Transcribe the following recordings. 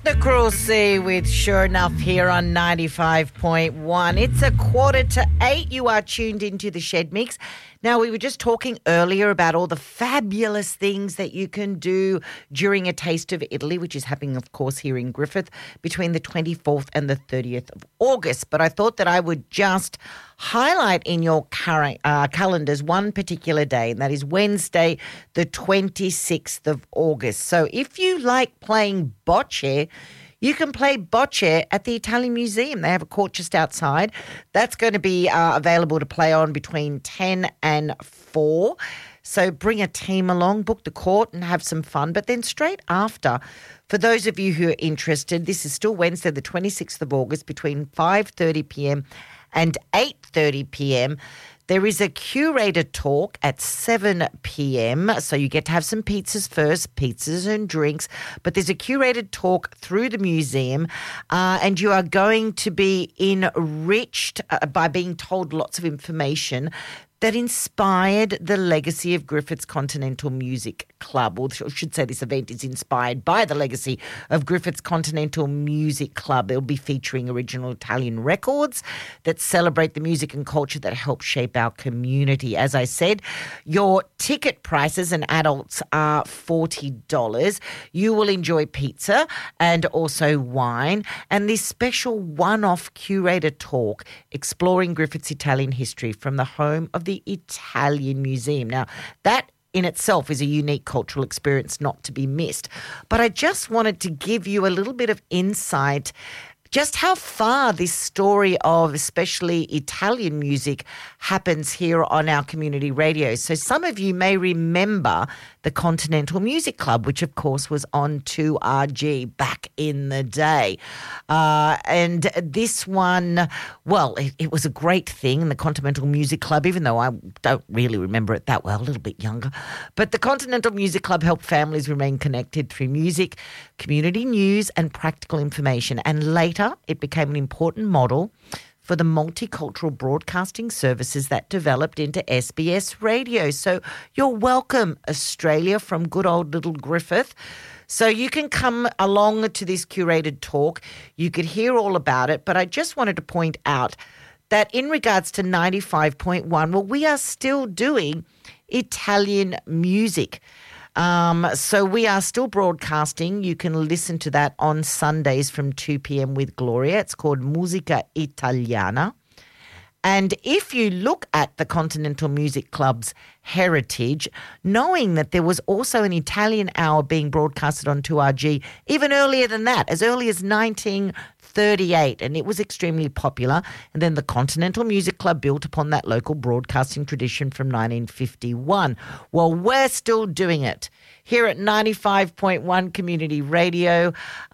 The Cruel Sea with Sure Enough here on 95.1. It's 7:45. You are tuned into the Shed Mix. Now, we were just talking earlier about all the fabulous things that you can do during a Taste of Italy, which is happening, of course, here in Griffith between the 24th and the 30th of August. But I thought that I would just highlight in your calendars one particular day, and that is Wednesday, the 26th of August. So if you like playing bocce, you can play bocce at the Italian Museum. They have a court just outside. That's going to be available to play on between 10 and 4. So bring a team along, book the court and have some fun. But then straight after, for those of you who are interested, this is still Wednesday, the 26th of August, between 5:30pm and 8:30pm. There is a curator talk at 7pm, so you get to have some pizzas first, pizzas and drinks, but there's a curated talk through the museum, and you are going to be enriched by being told lots of information that inspired the legacy of Griffith's Continental Music Club. Or I should say this event is inspired by the legacy of Griffith's Continental Music Club. It'll be featuring original Italian records that celebrate the music and culture that help shape our community. As I said, your ticket prices and adults are $40. You will enjoy pizza and also wine, and this special one-off curator talk exploring Griffith's Italian history from the home of the Italian Museum. Now, that in itself is a unique cultural experience not to be missed. But I just wanted to give you a little bit of insight just how far this story of especially Italian music happens here on our community radio. So some of you may remember the Continental Music Club, which of course was on 2RG back in the day. And this one, well, it was a great thing, the Continental Music Club, even though I don't really remember it that well, a little bit younger. But the Continental Music Club helped families remain connected through music, community news and practical information. And later, it became an important model for the multicultural broadcasting services that developed into SBS Radio. So you're welcome, Australia, from good old little Griffith. So you can come along to this curated talk. You could hear all about it, but I just wanted to point out that in regards to 95.1, well, we are still doing Italian music. So we are still broadcasting. You can listen to that on Sundays from 2pm with Gloria. It's called Musica Italiana. And if you look at the Continental Music Club's heritage, knowing that there was also an Italian hour being broadcasted on 2RG even earlier than that, as early as 1938, and it was extremely popular. And then the Continental Music Club built upon that local broadcasting tradition from 1951. Well, we're still doing it. Here at 95.1 Community Radio,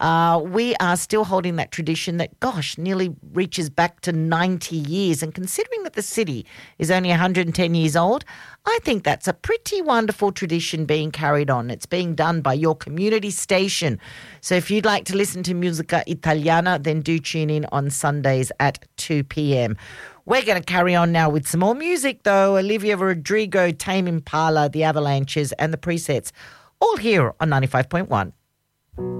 we are still holding that tradition that, gosh, nearly reaches back to 90 years. And considering that the city is only 110 years old, I think that's a pretty wonderful tradition being carried on. It's being done by your community station. So if you'd like to listen to Musica Italiana, then do tune in on Sundays at 2pm. We're going to carry on now with some more music, though. Olivia Rodrigo, Tame Impala, The Avalanches, and The Presets, all here on 95.1.